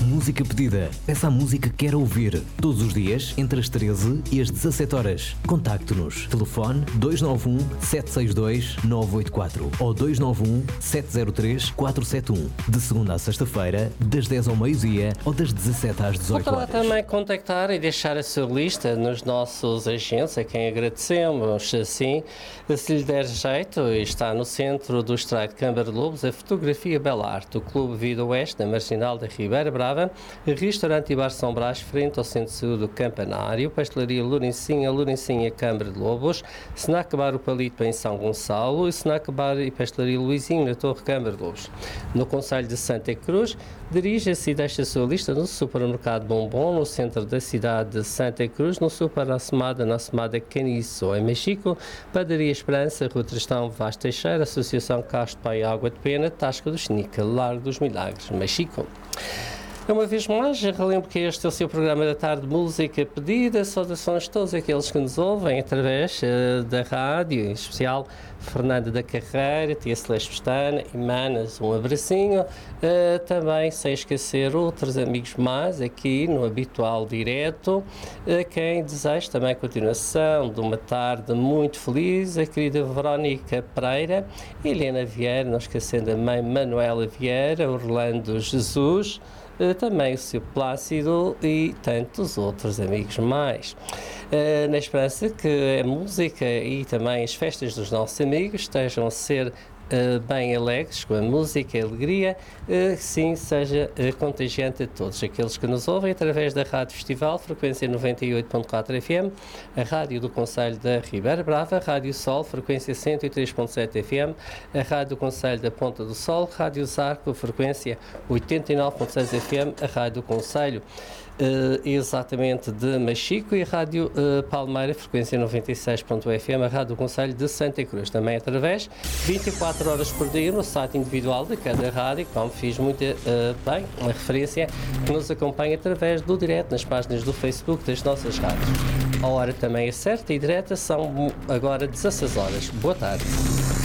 música pedida. Peça a música que quer ouvir. Todos os dias, entre as 13 e as 17 horas. Contacte-nos. Telefone 291 762 984 ou 291 703 471. De segunda a sexta-feira, das 10 ao meio-dia ou das 17 às 18 horas. Poderá também contactar e deixar a sua lista nos nossos agentes, a quem agradecemos. Assim, se lhe der jeito, está no centro do Estreito de Câmara de Lobos, a Fotografia Bela Arte, o Clube Vida Oeste, na Marginal da Ribeira Brava, Restaurante e Bar São Brás, frente ao Centro de Saúde do Campanário, Pastelaria Lourencinha, Câmara de Lobos, Snack Bar O Palito em São Gonçalo e Snack Bar e Pastelaria Luizinho, na Torre Câmara de Lobos. No concelho de Santa Cruz, dirija-se e deixa a sua lista no supermercado Bombom, no centro da cidade de Santa Cruz, no Super Assomada, na Assomada Caniço, em Mexico, Padaria Esperança, Rua Tristão Vaz Teixeira, Associação Castro Pai Água de Pena, Tasca do Chinica, Largo dos Milagres, Mexico. Uma vez mais, relembro que este é o seu programa da tarde, Música Pedida. Saudações a todos aqueles que nos ouvem através da rádio, em especial Fernanda da Carreira, Tia Celeste Pestana e Manas, um abracinho. Também, sem esquecer, outros amigos mais aqui no habitual direto. Quem deseja também a continuação de uma tarde muito feliz, a querida Verónica Pereira, Helena Vieira, não esquecendo a mãe Manuela Vieira, Orlando Jesus, também o seu Plácido e tantos outros amigos mais. Na esperança que a música e também as festas dos nossos amigos estejam a ser bem alegres, com a música e a alegria, sim, seja contagiante a todos aqueles que nos ouvem através da Rádio Festival, frequência 98.4 FM, a Rádio do Concelho da Ribeira Brava, Rádio Sol, frequência 103.7 FM, a Rádio do Concelho da Ponta do Sol, Rádio Zarco, frequência 89.6 FM, a Rádio do Concelho exatamente de Machico e a Rádio Palmeira, frequência 96.1 FM, a Rádio do Concelho de Santa Cruz, também através 24 horas por dia no site individual de cada rádio, como fiz muito bem, uma referência que nos acompanha através do direto nas páginas do Facebook das nossas rádios. A hora também é certa e direta, são agora 16 horas. Boa tarde.